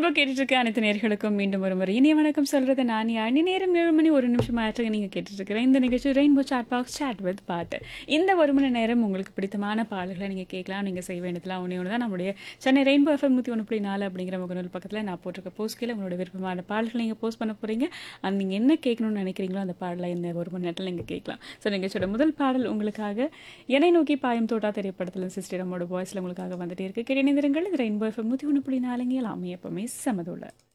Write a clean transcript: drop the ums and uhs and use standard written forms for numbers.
Rainbow கேட்டுட்டு இருக்க அனைத்து நேர்களுக்கும் மீண்டும் ஒரு முறை இனிய வணக்கம் சொல்றது நான் யானி. நேரம் 7 மணி 1 நிமிஷம் ஆயிட்டு நீங்க கேட்டுட்டு இருக்கிற இந்த நிகழ்ச்சி rainbow chat box chat with பாட்டு. இந்த 1 மணி நேரம் உங்களுக்கு பிடித்தமான பாடல்களை நீங்க கேட்கலாம். நீங்க செய்ய வேண்டியதுலாம் ஒன்று தான் நம்முடைய சென்னை ரெயின்போ எஃப்எம் 101.4 அப்படிங்கிற முகநூல் பக்கத்தில் நான் போட்டிருக்க போஸ்ட் கீழே உங்களோட விருப்பமான பாடல்களை நீங்கள் போஸ்ட் பண்ண போறீங்க. அது நீங்கள் என்ன கேட்கணும்னு நினைக்கிறீங்களோ அந்த பாடலை இந்த 1 மணி நேரத்தில் நீங்கள் கேட்கலாம். ஸோ நிகழ்ச்சியோட முதல் பாடல் உங்களுக்காக என்னை நோக்கி பாயும் தோட்டா திரைப்படத்தில் சிஸ்டர் நம்மளோட வாய்ஸில் உங்களுக்காக வந்துட்டே இருக்கு. கேட்டு இது ரெயின்போ எஃப்எம் 101.4 எல்லாமே எப்பவுமே சமதுள்ள